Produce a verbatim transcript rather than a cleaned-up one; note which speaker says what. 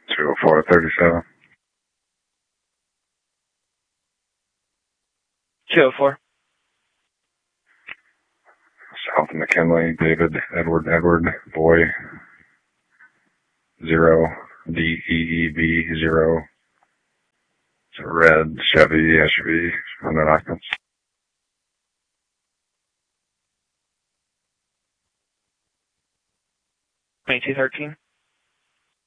Speaker 1: two oh four thirty-seven.
Speaker 2: two oh four.
Speaker 1: South McKinley, David, Edward, Edward, boy, zero, D E E B, zero. It's a red Chevy S U V, under occupants.
Speaker 2: twenty-two thirteen.